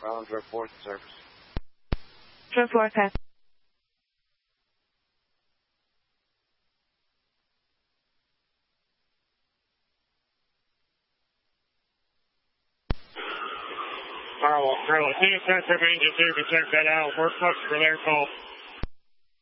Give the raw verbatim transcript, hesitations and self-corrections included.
Ground report service. True forecast. Alright, well, see you sensor range two to check that out. We're close for their call.